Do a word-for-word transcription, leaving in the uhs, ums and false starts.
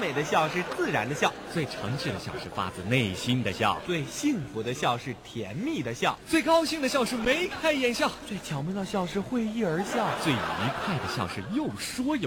美的笑是自然的笑， 最诚挚的笑是发自内心的笑， 最幸福的笑是甜蜜的笑， 最高兴的笑是眉开眼笑， 最巧妙的笑是会意而笑， 最愉快的笑是又说有